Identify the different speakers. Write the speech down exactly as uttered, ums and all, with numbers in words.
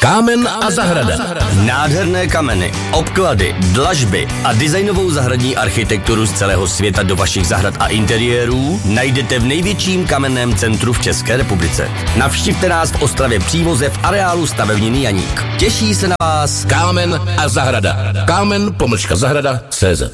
Speaker 1: Kámen a zahrada.
Speaker 2: Nádherné kameny, obklady, dlažby a designovou zahradní architekturu z celého světa do vašich zahrad a interiérů najdete v největším kamenném centru v České republice. Navštivte nás v Ostravě Přívoze v areálu stavebniny Janík. Těší se na vás
Speaker 1: Kámen a zahrada. Kámen pomlčka zahrada tečka cé zet